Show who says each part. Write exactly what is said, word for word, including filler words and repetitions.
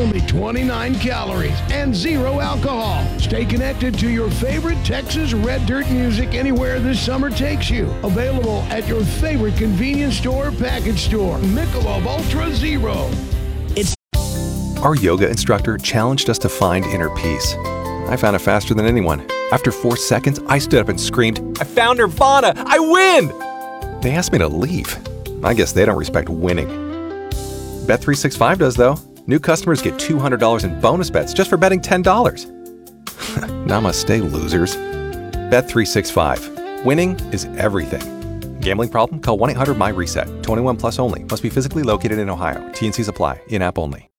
Speaker 1: only twenty-nine calories, and zero alcohol. Stay connected to your favorite Texas Red Dirt music anywhere this summer takes you. Available at your favorite convenience store, package store. Michelob Ultra Zero.
Speaker 2: It's Our yoga instructor challenged us to find inner peace. I found it faster than anyone. After four seconds, I stood up and screamed, "I found Nirvana! I win!" They asked me to leave. I guess they don't respect winning. Bet three sixty-five does, though. New customers get two hundred dollars in bonus bets just for betting ten dollars. Namaste, losers. Bet three sixty-five. Winning is everything. Gambling problem? Call one eight hundred M Y RESET. twenty-one plus only. Must be physically located in Ohio. T N Cs apply. In-app only.